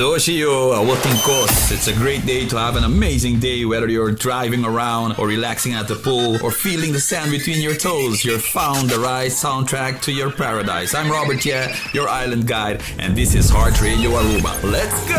Doshio, Awotingkos. It's a great day to have an amazing day, whether you're driving around or relaxing at the pool or feeling the sand between your toes. You've found the right soundtrack to your paradise. I'm Robert Ye, your island guide, and this is Heart Radio Aruba. Let's go!